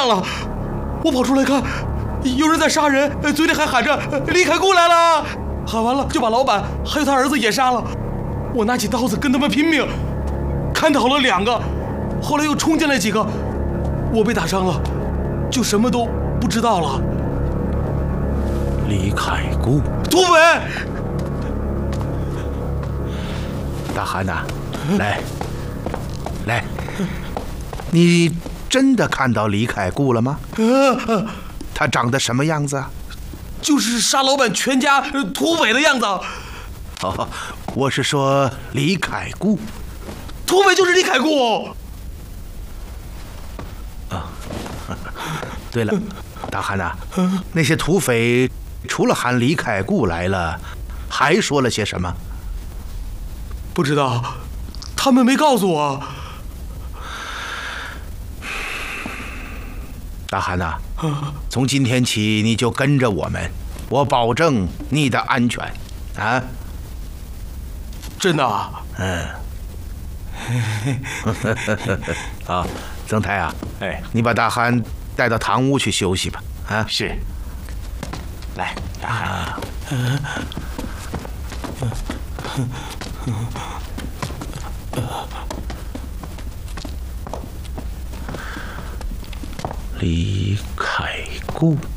亮了，我跑出来看，有人在杀人，嘴里还喊着李凯顾来了，喊完了就把老板还有他儿子也杀了。我拿起刀子跟他们拼命，砍倒了2个，后来又冲进来几个，我被打伤了，就什么都不知道了。 李凯顾， 土匪！ 大韩呐，来，你真的看到李凯顾了吗？他长得什么样子啊？ 就是杀老板全家土匪的样子。 哦，我是说李凯顾。 土匪就是李凯顾。 啊，对了，大韩呐，那些土匪除了喊李凯顾来了，还说了些什么？ 不知道，他们没告诉我。 大韩呐，从今天起你就跟着我们，我保证你的安全，啊！ 真的啊？ 啊，曾台啊， 哎， 你把大韩带到堂屋去休息吧。啊， 是。来，大韩。 李凯顾。